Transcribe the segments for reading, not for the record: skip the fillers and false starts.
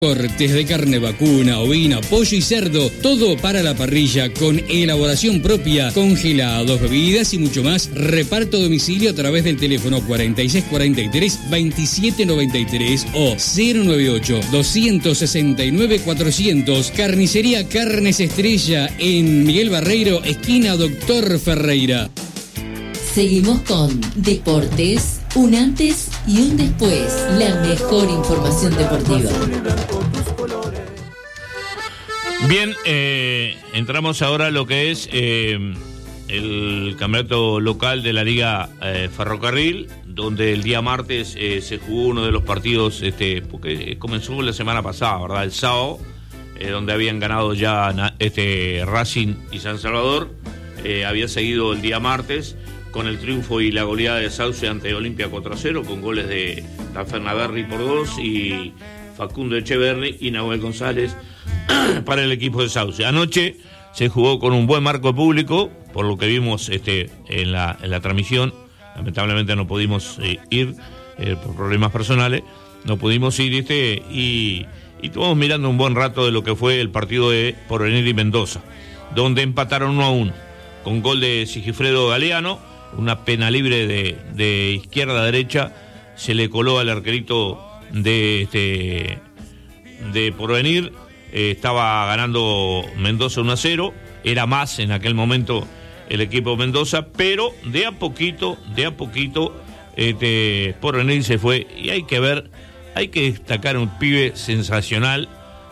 Cortes de carne vacuna, ovina, pollo y cerdo, todo para la parrilla con elaboración propia, congelados, bebidas y mucho más. Reparto a domicilio a través del teléfono 4643-2793 o 098-269-400. Carnicería Carnes Estrella en Miguel Barreiro, esquina Doctor Ferreira. Seguimos con Deportes, un antes y un después. La mejor información deportiva. Bien, entramos ahora a lo que es el campeonato local de la Liga Ferrocarril, donde el día martes se jugó uno de los partidos, porque comenzó la semana pasada, ¿verdad? El sábado, donde habían ganado ya Racing y San Salvador. Había seguido el día martes con el triunfo y la goleada de Sauce ante Olimpia 4-0, con goles de Tafernaberri por 2 y Facundo Echeverri y Nahuel González para el equipo de Sauce. Anoche se jugó con un buen marco público, por lo que vimos en la transmisión. Lamentablemente no pudimos ir por problemas personales, no pudimos ir y estuvimos mirando un buen rato de lo que fue el partido de Porvenir y Mendoza, donde empataron 1-1 con gol de Sigifredo Galeano. Una pena libre de izquierda a derecha, se le coló al arquerito de Porvenir. Estaba ganando Mendoza 1-0, era más en aquel momento el equipo Mendoza, pero de a poquito Porvenir se fue. Y hay que destacar un pibe sensacional,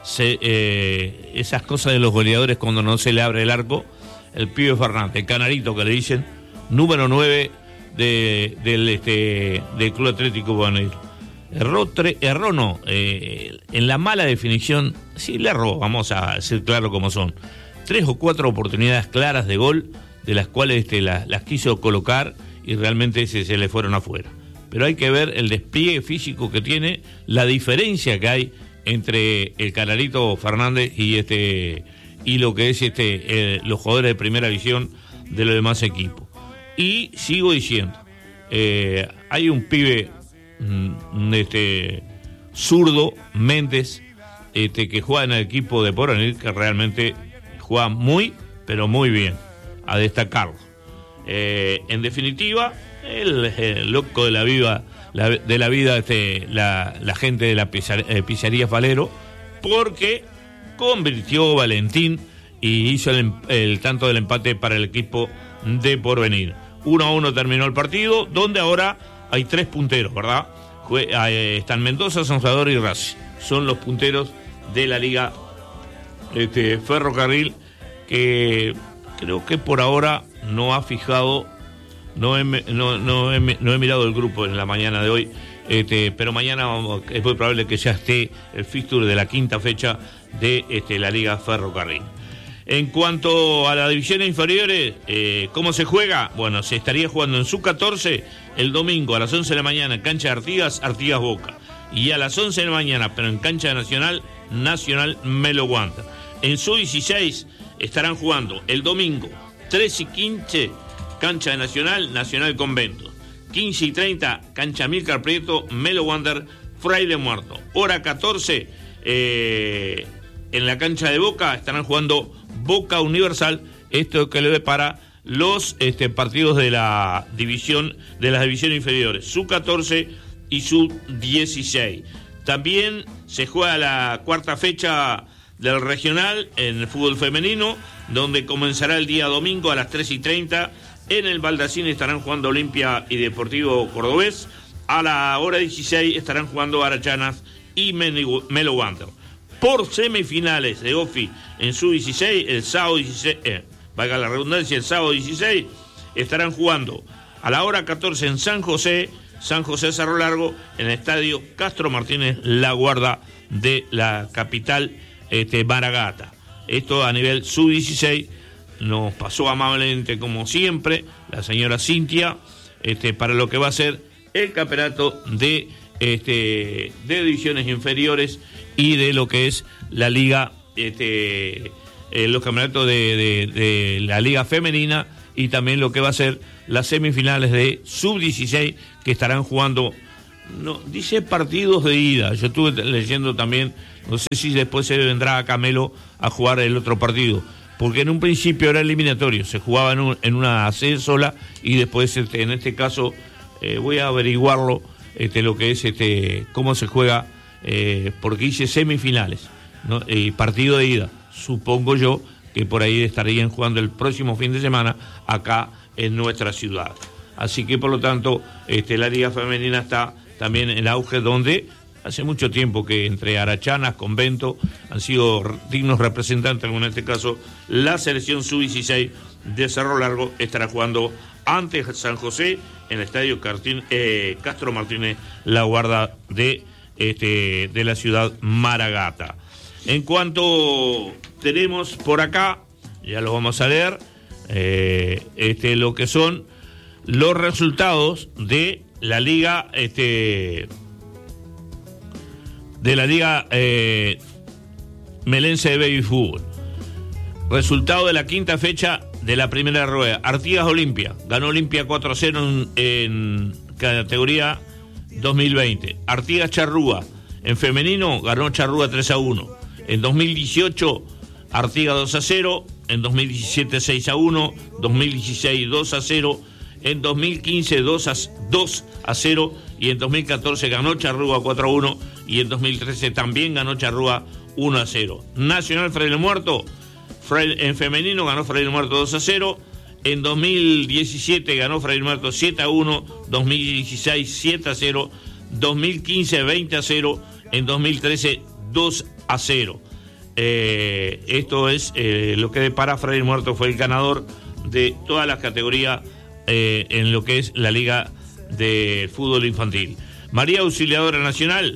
esas cosas de los goleadores cuando no se le abre el arco. El pibe Fernández, el Canarito que le dicen, número 9 del Club Atlético Porvenir. Erró no, en la mala definición, sí le erró, vamos a ser claro como son. 3 o 4 oportunidades claras de gol, de las cuales las quiso colocar y realmente se le fueron afuera. Pero hay que ver el despliegue físico que tiene, la diferencia que hay entre el Canarito Fernández y lo que es los jugadores de primera división de los demás equipos. Y sigo diciendo, hay un pibe zurdo, Méndez, que juega en el equipo de Porvenir, que realmente juega muy, pero muy bien, a destacarlo. En definitiva, el loco de la vida, la gente de la pizzería Falero, porque convirtió Valentín y hizo el tanto del empate para el equipo de Porvenir. 1-1 terminó el partido, donde ahora hay 3 punteros, ¿verdad? Están Mendoza, San Salvador y Racing. Son los punteros de la Liga Ferrocarril, que creo que por ahora no ha fijado, no he mirado el grupo en la mañana de hoy, pero mañana es muy probable que ya esté el fixture de la quinta fecha de la Liga Ferrocarril. En cuanto a las divisiones inferiores, ¿cómo se juega? Bueno, se estaría jugando en sub-14 el domingo a las 11 de la mañana en cancha de Artigas Boca. Y a las 11 de la mañana, pero en cancha de Nacional Melo Wander. En sub-16 estarán jugando el domingo 3 y 15, cancha de Nacional Convento. 15 y 30, cancha Amílcar Prieto, Melo Wander, Fraile Muerto. Hora 14, en la cancha de Boca estarán jugando Boca Universal, esto que le depara los partidos de las divisiones inferiores, sub-14 y sub-16. También se juega la cuarta fecha del regional en el fútbol femenino, donde comenzará el día domingo a las 3:30. En el Baldacín estarán jugando Olimpia y Deportivo Cordobés. A la hora 16 estarán jugando Arachanas y Melo Wander. Por semifinales de OFI en sub-16, el sábado 16, valga la redundancia, el sábado 16, estarán jugando a la hora 14 en San José Cerro Largo, en el estadio Castro Martínez La Guarda de la capital Maragata. Esto a nivel sub-16. Nos pasó amablemente, como siempre, la señora Cintia, para lo que va a ser el campeonato de divisiones inferiores y de lo que es la liga, los campeonatos de la liga femenina, y también lo que va a ser las semifinales de sub-16, que estarán jugando No, dice partidos de ida. Yo estuve leyendo también, no sé si después se vendrá a Camelo a jugar el otro partido, porque en un principio era eliminatorio, se jugaba en una sede sola y después en este caso voy a averiguarlo, lo que es cómo se juega, porque dice semifinales, ¿no? Partido de ida. Supongo yo que por ahí estarían jugando el próximo fin de semana acá en nuestra ciudad. Así que por lo tanto la liga femenina está también en auge, donde hace mucho tiempo que entre Arachanas, Convento han sido dignos representantes, como en este caso la selección sub-16 de Cerro Largo estará jugando ante San José en el estadio Castro Martínez, la guarda de la ciudad Maragata. En cuanto tenemos por acá, ya lo vamos a leer, lo que son los resultados de la liga melense de baby fútbol. Resultado de la quinta fecha de la primera rueda. Artigas Olimpia, ganó Olimpia 4-0 en categoría 2020. Artigas Charrúa, en femenino ganó Charrúa 3-1. En 2018 Artigas 2-0, en 2017 6-1, 2016 2-0, en 2015 2-0 y en 2014 ganó Charrúa 4-1 y en 2013 también ganó Charrúa 1-0. Nacional Fraile Muerto, en femenino ganó Fraile Muerto 2-0, en 2017 ganó Fraile Muerto 7-1, 2016 7-0, 2015 20-0, en 2013 2-0. Esto es lo que depara Fraile Muerto, fue el ganador de todas las categorías en lo que es la Liga de Fútbol Infantil. María Auxiliadora Nacional,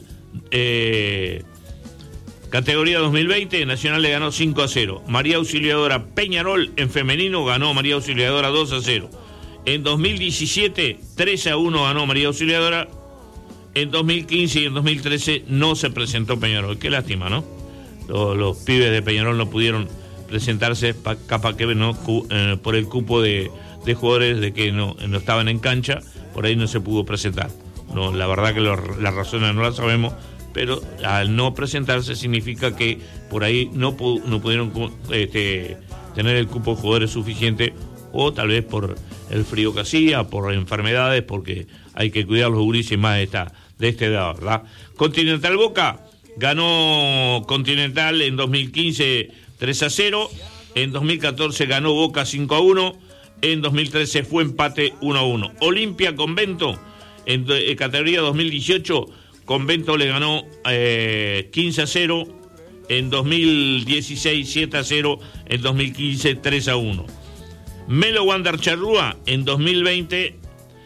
categoría 2020, Nacional le ganó 5-0. María Auxiliadora Peñarol, en femenino, ganó María Auxiliadora 2-0. En 2017, 3-1 ganó María Auxiliadora. En 2015 y en 2013 no se presentó Peñarol. Qué lástima, ¿no? Los pibes de Peñarol no pudieron presentarse, capaz que no, por el cupo de jugadores de que no estaban en cancha, por ahí no se pudo presentar. No, la verdad que las razones no las sabemos, pero al no presentarse significa que por ahí no pudieron tener el cupo de jugadores suficiente, o tal vez por el frío que hacía, por enfermedades, porque hay que cuidar a los gurises más de esta edad, ¿verdad? Continental Boca, ganó Continental en 2015 3-0, en 2014 ganó Boca 5-1, en 2013 fue empate 1-1. Olimpia Convento, en categoría 2018, Convento le ganó 15-0, en 2016 7-0, en 2015 3-1. Melo Wander Charrúa, en 2020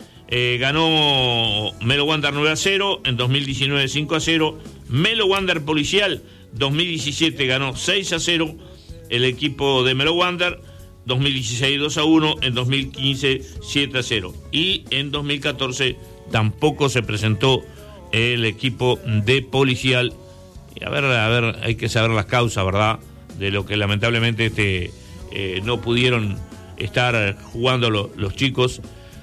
ganó Melo Wander 9-0, en 2019 5-0. Melo Wander Policial, 2017 ganó 6-0 el equipo de Melo Wander, 2016 2-1, en 2015 7-0 y en 2014 tampoco se presentó el equipo de Policial. A ver, hay que saber las causas, ¿verdad? De lo que lamentablemente no pudieron estar jugando los chicos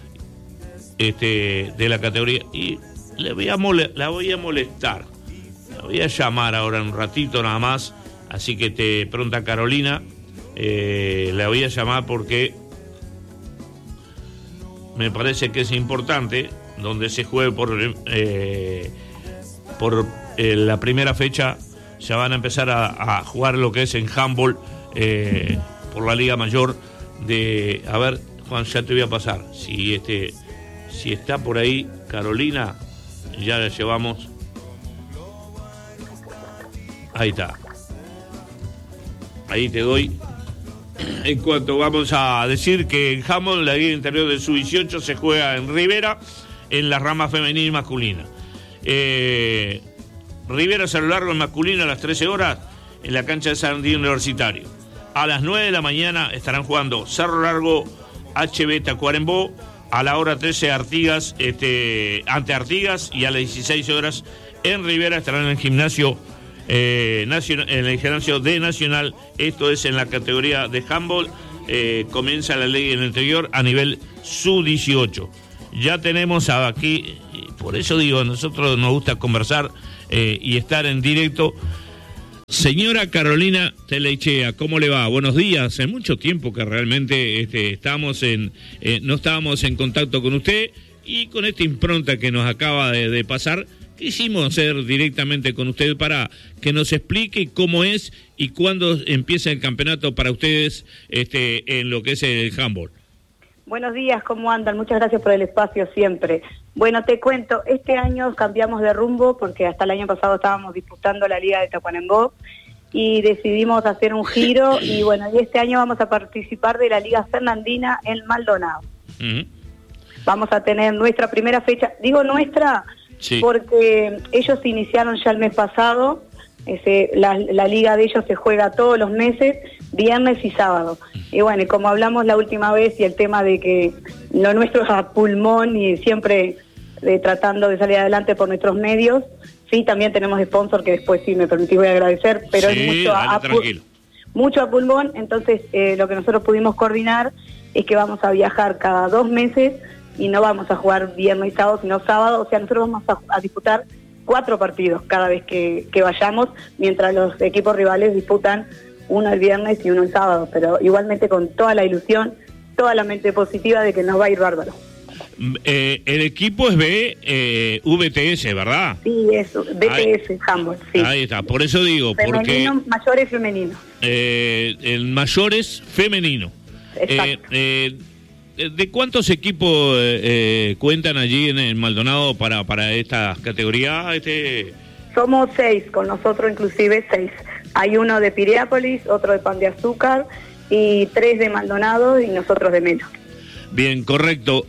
de la categoría. Y la voy a molestar, la voy a llamar ahora un ratito nada más, así que pronta Carolina, la voy a llamar porque me parece que es importante, donde se juegue por la primera fecha, ya van a empezar a jugar lo que es en handball por la Liga Mayor. A ver, Juan, ya te voy a pasar. Si está por ahí Carolina, ya la llevamos. Ahí está. Ahí te doy. En cuanto vamos a decir que en handball, la Liga Interior del Sub-18 se juega en Rivera, en la rama femenina y masculina. Rivera Cerro Largo en masculino a las 13 horas en la cancha de Sarandí Universitario. A las 9 de la mañana estarán jugando Cerro Largo HB Tacuarembó. A la hora 13 Artigas ante Artigas, y a las 16 horas en Rivera estarán en el gimnasio en el gimnasio de Nacional. Esto es en la categoría de handball. Comienza la ley en el interior a nivel sub-18. ya tenemos aquí, por eso digo, a nosotros nos gusta conversar y estar en directo. Señora Carolina Telechea, ¿cómo le va? Buenos días. Hace mucho tiempo que realmente no estábamos en contacto con usted, y con esta impronta que nos acaba de pasar, quisimos hacer directamente con usted para que nos explique cómo es y cuándo empieza el campeonato para ustedes en lo que es el handball. Buenos días, ¿cómo andan? Muchas gracias por el espacio siempre. Bueno, te cuento, este año cambiamos de rumbo porque hasta el año pasado estábamos disputando la Liga de Tacuarembó y decidimos hacer un giro y bueno, y este año vamos a participar de la Liga Fernandina en Maldonado. Uh-huh. Vamos a tener nuestra primera fecha, digo nuestra, sí, porque ellos iniciaron ya el mes pasado, la liga de ellos se juega todos los meses, viernes y sábado. Y bueno, y como hablamos la última vez y el tema de que lo nuestro es a pulmón y siempre tratando de salir adelante por nuestros medios, sí, también tenemos sponsor que después sí me permitís voy a agradecer, pero sí, es mucho a pulmón, entonces lo que nosotros pudimos coordinar es que vamos a viajar cada 2 meses y no vamos a jugar viernes y sábado, sino sábado, o sea, nosotros vamos a disputar 4 partidos cada vez que vayamos, mientras los equipos rivales disputan uno el viernes y uno el sábado, pero igualmente con toda la ilusión, toda la mente positiva de que nos va a ir bárbaro. El equipo es VTS, ¿verdad? Sí, es VTS, handball, sí. Ahí está, por eso digo, femenino, porque... mayores, femenino. El mayores, femenino. Exacto. ¿De cuántos equipos cuentan allí en el Maldonado para esta categoría? Somos 6, con nosotros inclusive 6. Hay uno de Piriápolis, otro de Pan de Azúcar y 3 de Maldonado y nosotros de Melo. Bien, correcto.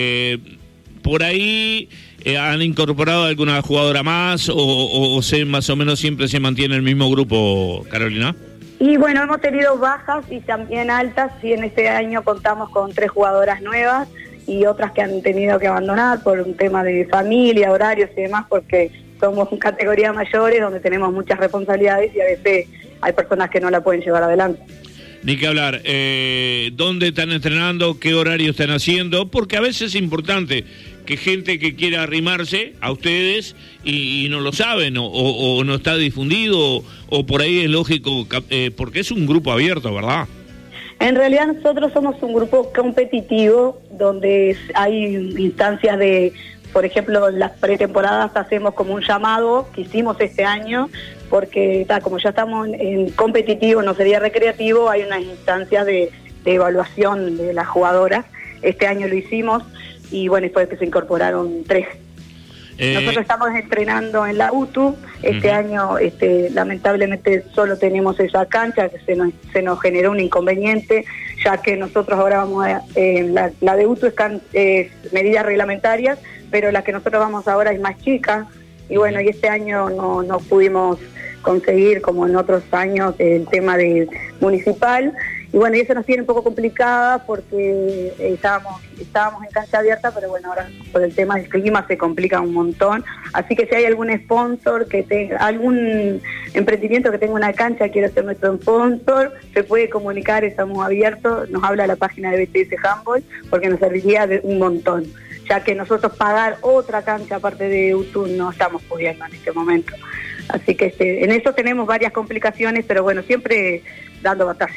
¿Por ahí han incorporado alguna jugadora más o más o menos siempre se mantiene el mismo grupo, Carolina? Y bueno, hemos tenido bajas y también altas, y en este año contamos con 3 jugadoras nuevas y otras que han tenido que abandonar por un tema de familia, horarios y demás, porque somos categoría mayores donde tenemos muchas responsabilidades y a veces hay personas que no la pueden llevar adelante. Ni que hablar, ¿dónde están entrenando? ¿Qué horario están haciendo? Porque a veces es importante que gente que quiera arrimarse a ustedes y no lo saben o no está difundido o por ahí es lógico, porque es un grupo abierto, ¿verdad? En realidad nosotros somos un grupo competitivo donde hay instancias de, por ejemplo, las pretemporadas hacemos como un llamado que hicimos este año porque como ya estamos en competitivo, no sería recreativo, hay unas instancias de evaluación de las jugadoras. Este año lo hicimos y bueno, después que se incorporaron 3. Nosotros estamos entrenando en la UTU, este año lamentablemente solo tenemos esa cancha, que se nos generó un inconveniente, ya que nosotros ahora vamos a, la de UTU es medidas reglamentarias, pero la que nosotros vamos ahora es más chica, y bueno, y este año no pudimos conseguir, como en otros años, el tema de municipal. Y bueno, y eso nos tiene un poco complicada porque estábamos en cancha abierta, pero bueno, ahora por el tema del clima se complica un montón. Así que si hay algún sponsor que tenga, algún emprendimiento que tenga una cancha, quiere ser nuestro sponsor, se puede comunicar, estamos abiertos, nos habla la página de BTS Handball, porque nos serviría de un montón, ya que nosotros pagar otra cancha aparte de UTU no estamos pudiendo en este momento. Así que en eso tenemos varias complicaciones, pero bueno, siempre dando batalla.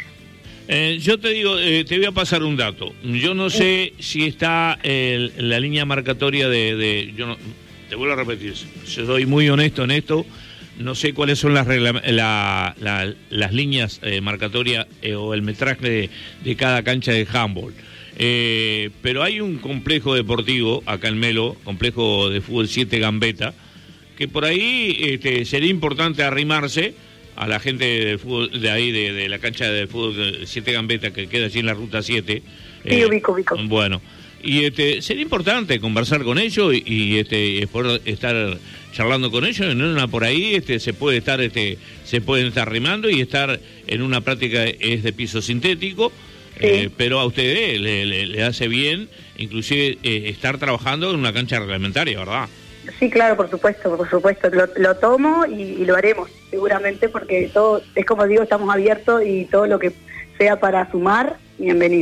Yo te digo, te voy a pasar un dato. Yo no sé si está la línea marcatoria yo no, te vuelvo a repetir, yo soy muy honesto en esto, no sé cuáles son las líneas marcatorias o el metraje de cada cancha de handball. Pero hay un complejo deportivo acá en Melo, complejo de fútbol 7 Gambetta, que por ahí sería importante arrimarse a la gente del fútbol de ahí, de la cancha de fútbol 7 Gambetta, que queda allí en la ruta 7. Sí, ubico. Bueno, y sería importante conversar con ellos y poder estar charlando con ellos. En una por ahí se pueden estar arrimando y estar en una práctica es de piso sintético. Sí. Pero a ustedes le hace bien, inclusive estar trabajando en una cancha reglamentaria, ¿verdad? Sí, claro, por supuesto, lo tomo y lo haremos seguramente, porque todo, es como digo, estamos abiertos y todo lo que sea para sumar, bienvenido.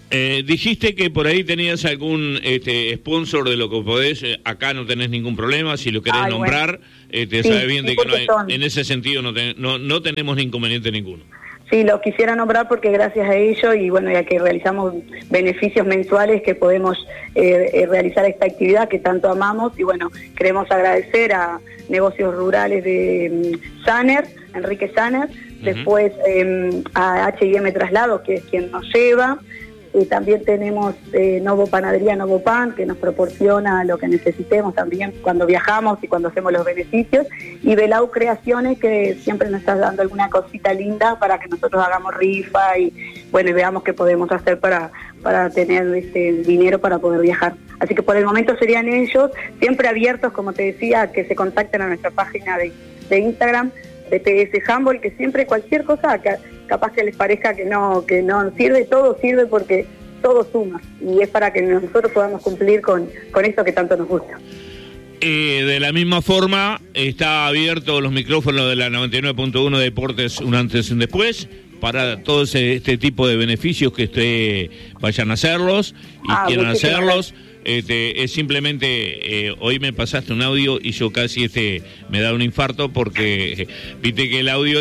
Dijiste que por ahí tenías algún sponsor de lo que podés. Acá no tenés ningún problema. Si lo querés nombrar, sí, sabes bien de que no hay, en ese sentido no tenemos inconveniente ninguno. Sí, lo quisiera nombrar porque gracias a ello y bueno, ya que realizamos beneficios mensuales que podemos realizar esta actividad que tanto amamos y bueno, queremos agradecer a Negocios Rurales de Saner, Enrique Saner, después a H&M Traslado, que es quien nos lleva. También tenemos Novo Panadería Novo Pan, que nos proporciona lo que necesitemos también cuando viajamos y cuando hacemos los beneficios. Y Belau Creaciones, que siempre nos está dando alguna cosita linda para que nosotros hagamos rifa y bueno, y veamos qué podemos hacer para tener dinero para poder viajar. Así que por el momento serían ellos, siempre abiertos, como te decía, que se contacten a nuestra página de Instagram, de PS Handball, que siempre cualquier cosa capaz que les parezca que no sirve, todo sirve porque todo suma y es para que nosotros podamos cumplir con esto que tanto nos gusta. De la misma forma está abierto los micrófonos de la 99.1 Deportes, un antes y un después, para todo este tipo de beneficios que ustedes vayan a hacerlos y quieran hacerlos. Es simplemente, hoy me pasaste un audio y yo casi me da un infarto porque viste que el audio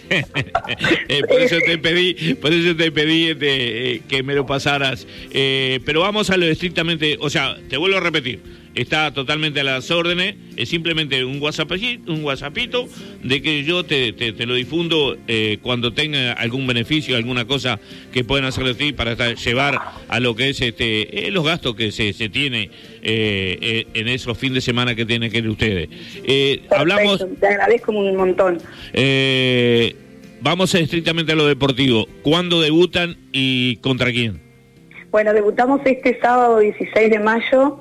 por eso te pedí que me lo pasaras, pero vamos a lo estrictamente, o sea, te vuelvo a repetir, está totalmente a las órdenes, es simplemente un WhatsAppito de que yo te lo difundo cuando tenga algún beneficio, alguna cosa que puedan hacer de ti para llevar a lo que es los gastos que se tiene en esos fines de semana que tienen que ir ustedes. Hablamos. Te agradezco un montón. Vamos estrictamente a lo deportivo. ¿Cuándo debutan y contra quién? Bueno, debutamos este sábado 16 de mayo.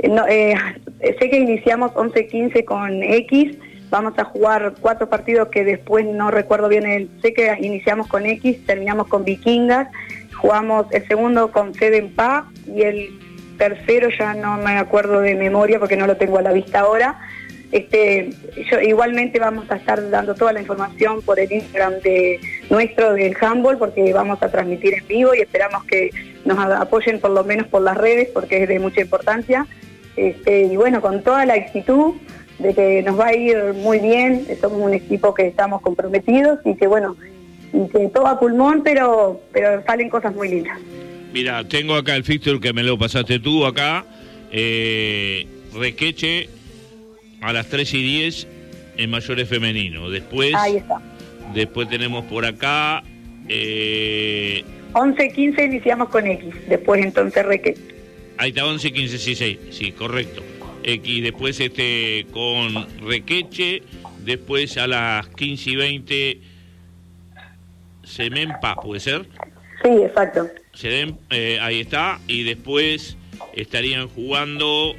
Sé que iniciamos 11-15 con X, vamos a jugar 4 partidos que después no recuerdo bien, sé que iniciamos con X, terminamos con Vikingas, jugamos el segundo con Fedenpa y el tercero ya no me acuerdo de memoria porque no lo tengo a la vista ahora. Igualmente vamos a estar dando toda la información por el Instagram nuestro del handball porque vamos a transmitir en vivo y esperamos que nos apoyen por lo menos por las redes porque es de mucha importancia. Y bueno, con toda la actitud de que nos va a ir muy bien, somos un equipo que estamos comprometidos y que bueno, y que todo a pulmón, pero salen cosas muy lindas. Mira, tengo acá el fixture que me lo pasaste tú acá, Requeche a las 3:10 en mayores femenino, después ahí está. Después tenemos por acá 11-15 iniciamos con X, después entonces Requeche. Ahí está, 11-15, sí, correcto. Y después con Requeche, después a las 15:20 Semempa, ¿puede ser? Sí, exacto. Ahí está, y después estarían jugando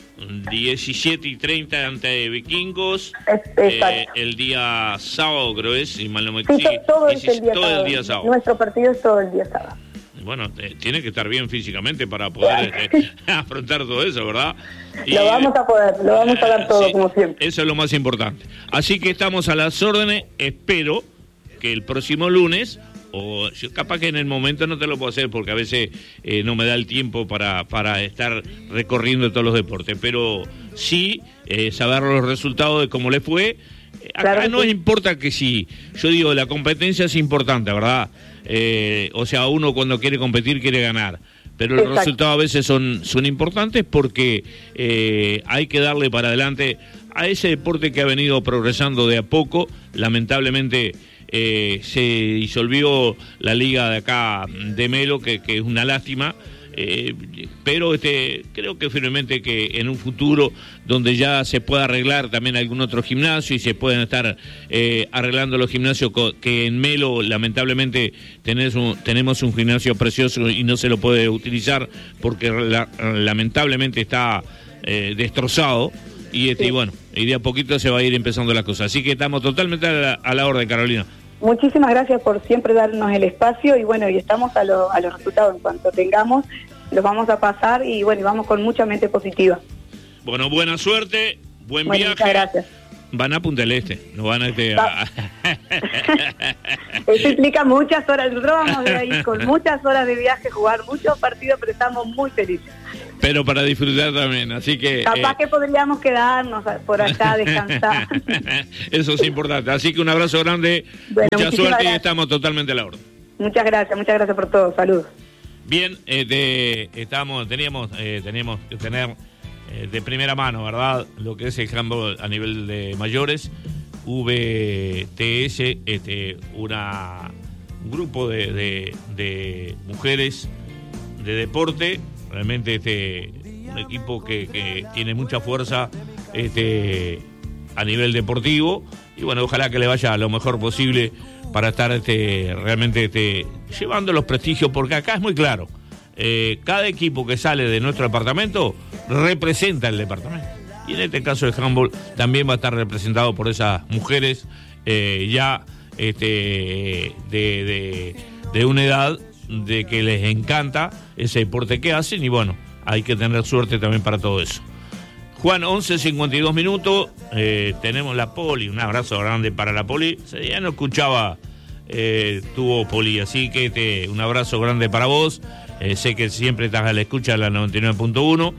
17:30 ante Vikingos, el día sábado creo es, si mal no me equivoco. Todo el día sábado. Nuestro partido es todo el día sábado. Bueno, tiene que estar bien físicamente para poder afrontar todo eso, ¿verdad? Lo vamos a dar todo, sí, como siempre. Eso es lo más importante. Así que estamos a las órdenes, espero que el próximo lunes, o yo capaz que en el momento no te lo puedo hacer porque a veces no me da el tiempo para estar recorriendo todos los deportes, pero sí saber los resultados de cómo le fue. Acá claro, no importa que sí, yo digo, la competencia es importante, ¿verdad? O sea, uno cuando quiere competir quiere ganar, pero los resultados a veces son importantes porque hay que darle para adelante a ese deporte que ha venido progresando de a poco. Lamentablemente se disolvió la liga de acá de Melo, que es una lástima. Pero creo que firmemente que en un futuro donde ya se pueda arreglar también algún otro gimnasio y se pueden estar arreglando los gimnasios, que en Melo lamentablemente tenemos un gimnasio precioso y no se lo puede utilizar porque lamentablemente está destrozado y bueno, y de a poquito se va a ir empezando las cosas, así que estamos totalmente a la orden, Carolina. Muchísimas gracias por siempre darnos el espacio y bueno, y estamos a los resultados. En cuanto tengamos, los vamos a pasar y bueno, y vamos con mucha mente positiva. Bueno, buena suerte, buen viaje. Muchas gracias. Van a Punta del Este, no van a Eso implica muchas horas. Nosotros vamos de ahí con muchas horas de viaje, jugar muchos partidos, pero estamos muy felices. Pero para disfrutar también, así que... Capaz que podríamos quedarnos por acá a descansar. Eso es importante. Así que un abrazo grande, bueno, mucha suerte gracias. y estamos totalmente a la orden. Muchas gracias por todo. Saludos. Bien, teníamos que tener de primera mano, ¿verdad? Lo que es el handball a nivel de mayores. VTS, un grupo de mujeres de deporte, realmente un equipo que tiene mucha fuerza a nivel deportivo, y bueno, ojalá que le vaya lo mejor posible para estar realmente llevando los prestigios, porque acá es muy claro, cada equipo que sale de nuestro departamento representa el departamento, y en este caso el handball también va a estar representado por esas mujeres ya de una edad de que les encanta ese deporte que hacen, y bueno, hay que tener suerte también para todo eso. Juan, 11:52 minutos, tenemos la Poli, un abrazo grande para la Poli, ya no escuchaba tuvo Poli, así que un abrazo grande para vos, sé que siempre estás a la escucha de la 99.1.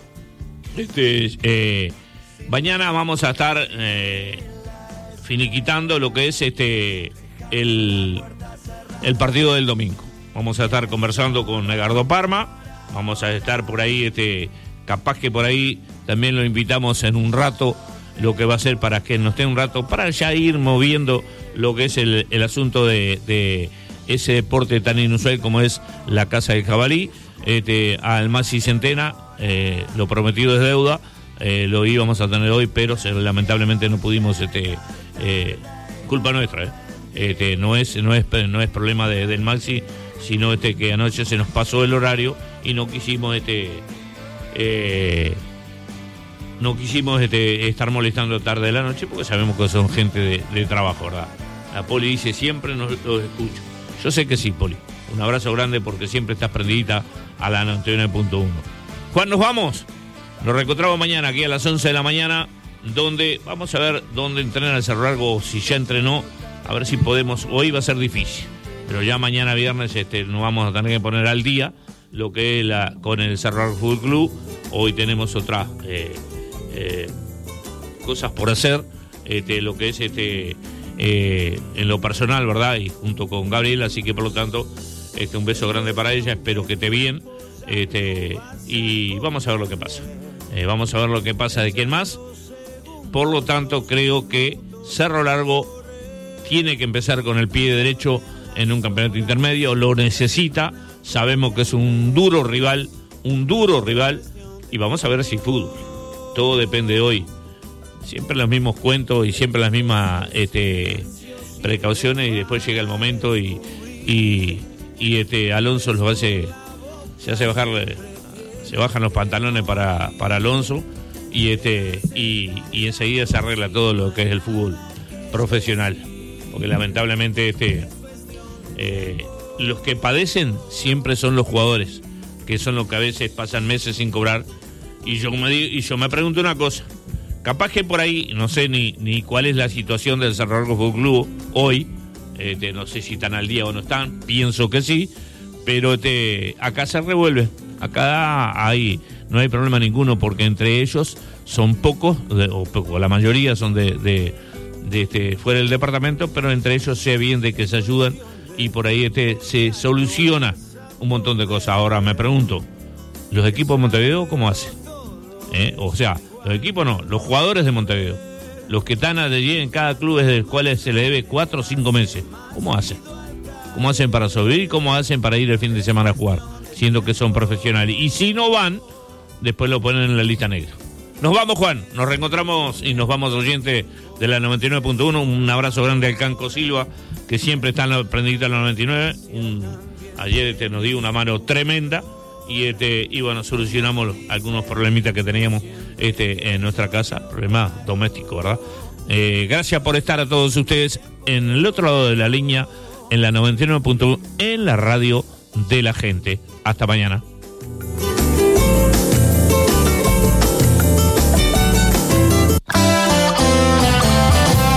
Mañana vamos a estar finiquitando lo que es el partido del domingo. Vamos a estar conversando con Edgardo Parma, vamos a estar por ahí, capaz que por ahí también lo invitamos en un rato, lo que va a ser para que nos esté un rato, para ya ir moviendo lo que es el asunto de ese deporte tan inusual como es la caza del jabalí. Al Maxi Centena, lo prometido es deuda, lo íbamos a tener hoy, pero lamentablemente no pudimos, culpa nuestra, no es problema del Maxi, sino que anoche se nos pasó el horario y no quisimos estar molestando tarde de la noche, porque sabemos que son gente de trabajo, ¿verdad? La Poli dice siempre los escucho. Yo sé que sí, Poli. Un abrazo grande porque siempre estás prendidita a la 99.1. Juan, nos vamos. Nos reencontramos mañana aquí a las 11 de la mañana, donde vamos a ver dónde entrena el Cerro Largo, si ya entrenó, a ver si podemos. Hoy va a ser difícil, pero ya mañana viernes nos vamos a tener que poner al día lo que es con el Cerro Largo Fútbol Club. Hoy tenemos otras cosas por hacer, lo que es en lo personal, ¿verdad? Y junto con Gabriela, así que por lo tanto, un beso grande para ella, espero que esté bien, y vamos a ver lo que pasa. Vamos a ver lo que pasa de quién más. Por lo tanto, creo que Cerro Largo tiene que empezar con el pie derecho en un campeonato intermedio, lo necesita, sabemos que es un duro rival, y vamos a ver si fútbol. Todo depende hoy. Siempre los mismos cuentos y siempre las mismas precauciones, y después llega el momento y Alonso se bajan los pantalones para Alonso, y enseguida se arregla todo lo que es el fútbol profesional, porque lamentablemente los que padecen siempre son los jugadores, que son los que a veces pasan meses sin cobrar, y yo me pregunto una cosa, capaz que por ahí, no sé ni cuál es la situación del Cerro Largo Fútbol Club hoy, no sé si están al día o no están, pienso que sí, pero acá se revuelve, acá no hay problema ninguno, porque entre ellos son pocos, o la mayoría son de fuera del departamento, pero entre ellos sé bien de que se ayudan, y por ahí se soluciona un montón de cosas. Ahora me pregunto, ¿los equipos de Montevideo cómo hacen? O sea, los equipos no, los jugadores de Montevideo, los que están allí en cada club, desde el cual se le debe 4 o 5 meses, ¿cómo hacen? ¿Cómo hacen para sobrevivir? ¿Cómo hacen para ir el fin de semana a jugar? Siendo que son profesionales. Y si no van, después lo ponen en la lista negra. Nos vamos, Juan. Nos reencontramos y nos vamos, oyentes de la 99.1. Un abrazo grande al Canco Silva, que siempre está prendido a la 99. Ayer nos dio una mano tremenda. Y bueno, solucionamos algunos problemitas que teníamos en nuestra casa. Problemas domésticos, ¿verdad? Gracias por estar a todos ustedes en el otro lado de la línea, en la 99.1, en la radio de la gente. Hasta mañana.